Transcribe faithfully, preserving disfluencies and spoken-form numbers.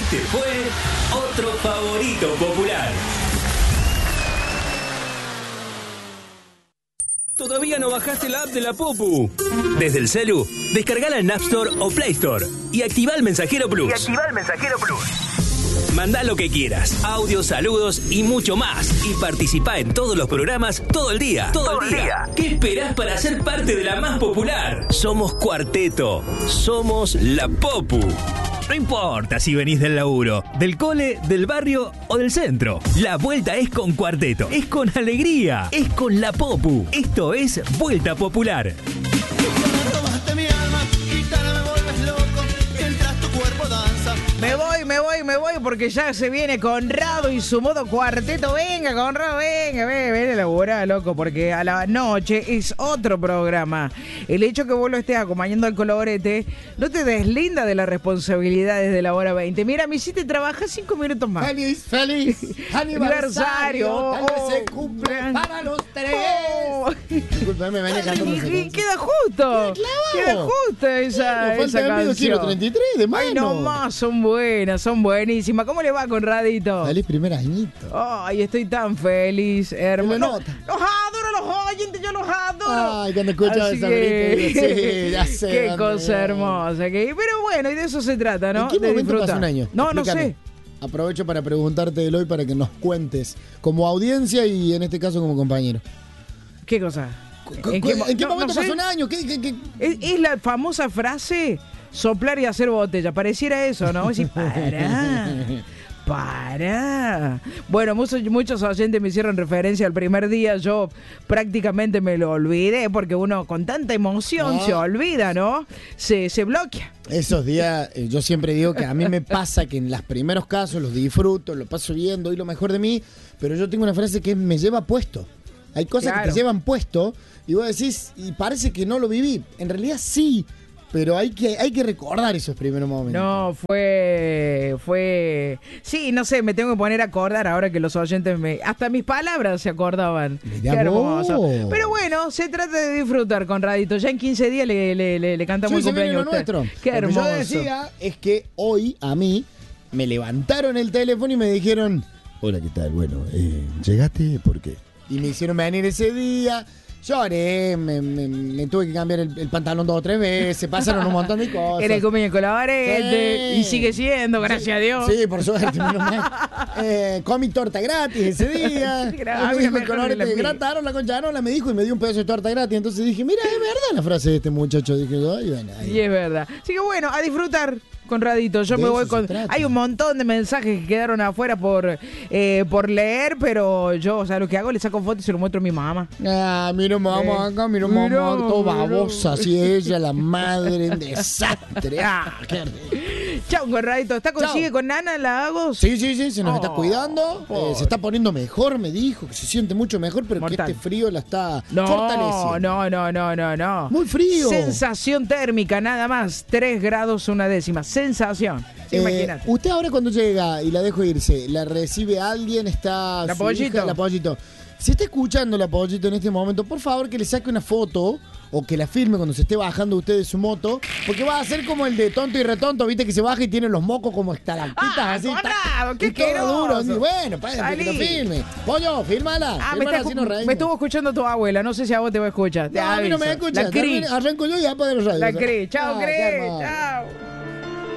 Este fue otro favorito popular. ¿Todavía no bajaste la app de la Popu? Desde el celu, descargala en App Store o Play Store y activa el Mensajero Plus. Y activa el Mensajero Plus. Mandá lo que quieras, audios, saludos y mucho más. Y participá en todos los programas todo el día. Todo, todo el día. día. ¿Qué esperás para ser parte de la más popular? Somos Cuarteto. Somos la Popu. No importa si venís del laburo, del cole, del barrio o del centro. La vuelta es con Cuarteto. Es con alegría. Es con la Popu. Esto es Vuelta Popular. Me voy, me voy, me voy porque ya se viene Conrado y su modo cuarteto. Venga, Conrado, venga, venga, ven a laburar, loco, porque a la noche es otro programa. El hecho que vos lo estés acompañando al colorete no te deslinda de las responsabilidades de la hora veinte. Mira, me hiciste trabajar cinco minutos más. Feliz, feliz aniversario. Oh, tal vez se cumple para los tres. Oh. Disculpame, venía cantando. Y queda justo. Queda justo esa, no, esa canción. Quiero treinta y tres de mano. Ay, no más, son buenas, son buenísimas. ¿Cómo le va, Conradito? Feliz primer añito. Ay, estoy tan feliz, hermano. Los adoro, los oyentes, yo los adoro. Ay, cuando escuchas esa que... sí, ya sé. Qué cosa hermosa. Que... Pero bueno, y de eso se trata, ¿no? ¿En qué de momento disfrutar. pasa un año? No, Explícame. no sé. Aprovecho para preguntarte del hoy para que nos cuentes como audiencia y en este caso como compañero. ¿Qué cosa? ¿En qué, ¿en qué no, momento no pasó un año? ¿Qué, qué, qué? Es, es la famosa frase soplar y hacer botella. Pareciera eso, ¿no? Decir, pará, pará. Bueno, muchos, muchos oyentes me hicieron referencia al primer día. Yo prácticamente me lo olvidé porque uno con tanta emoción no. se olvida, ¿no? Se, se bloquea. Esos días, eh, yo siempre digo que a mí me pasa que en los primeros casos los disfruto, lo paso bien, doy lo mejor de mí, pero yo tengo una frase que me lleva puesto. Hay cosas claro. que te llevan puesto y vos decís, y parece que no lo viví. En realidad sí, pero hay que, hay que recordar esos primeros momentos. No, fue, fue... Sí, no sé, me tengo que poner a acordar ahora que los oyentes me... Hasta mis palabras se acordaban. Mirá Qué hermoso. Vos. Pero bueno, se trata de disfrutar, Conradito. Ya en quince días le, le, le, le cantamos sí, el cumpleaños a usted. Nuestro. Qué Lo hermoso. que yo decía es que hoy a mí me levantaron el teléfono y me dijeron, hola, ¿qué tal? Bueno, eh, ¿llegaste? ¿Por qué? Y me hicieron venir ese día, lloré, me, me, me tuve que cambiar el, el pantalón dos o tres veces, pasaron un montón de cosas. Era el cumpleaños con la varete, sí. y sigue siendo, gracias sí. a Dios. Sí, por suerte, menos mal. Eh, comí torta gratis ese día. Gra- me dijo el colorete, grataron la concha, no la me dijo y me dio un pedazo de torta gratis. Entonces dije, mira, es verdad la frase de este muchacho. Dije, ay, bueno, ahí. Y es verdad. Así que bueno, a disfrutar. Conradito, yo de me voy eso con... Hay un montón de mensajes que quedaron afuera por eh, por leer, pero yo, o sea, lo que hago, le saco fotos y se lo muestro a mi mamá. Ah, mira mamá, acá, mira mamá, todo babosa, así ella, la madre, un desastre. Ah, qué Chao, Conradito. ¿Está con, Chau. sigue con Nana Lagos? Sí, sí, sí, se nos Oh, está cuidando, eh, se está poniendo mejor, me dijo, que se siente mucho mejor, pero Mortal. que este frío la está No, fortaleciendo. no, no, no, no, no. Muy frío. Sensación térmica, nada más. tres grados una décima. Sensación. Sí, Eh, imagínate. usted ahora cuando llega y la dejo irse, ¿la recibe alguien? ¿Está La su Pollito. hija? La Pollito. Si está escuchando la Pollito en este momento, por favor que le saque una foto o que la filme cuando se esté bajando usted de su moto, porque va a ser como el de tonto y retonto, viste que se baja y tiene los mocos como estalactitas Ah, así. Conrado, qué y todo asqueroso. duro. Y bueno, para que lo filme. Pollo, fírmala. Ah, me, Fírmala, está así nos escu- reímos. me estuvo escuchando tu abuela. No sé si a vos te va a escuchar. Te No, a mí no me aviso. escucha. La Cris. Arranco yo y ya para los radios. La Cris. Chao, Ah, qué Cris. hermoso. Chao.